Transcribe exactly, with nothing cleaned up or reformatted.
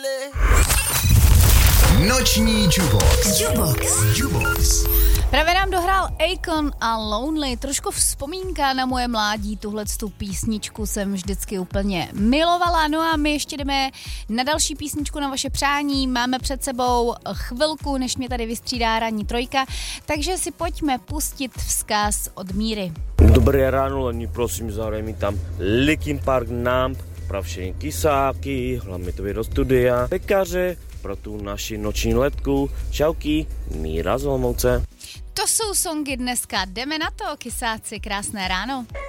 Noční Jukebox. Jukebox. Jukebox. Právě nám dohrál Akon a Lonely, trošku vzpomínka na moje mládí, tuhletu písničku jsem vždycky úplně milovala. No a my ještě jdeme na další písničku na vaše přání, máme před sebou chvilku, než mě tady vystřídá ranní trojka, takže si pojďme pustit vzkaz od Míry. Dobré ráno, Lení, prosím, zahraj mi tam Linkin Park Numb, pro všechny kysáky, hlavně to do studia, pekaře, pro tu naši noční letku, čauky, Míra z Olomouce. To jsou songy dneska, jdeme na to, kysáci, krásné ráno.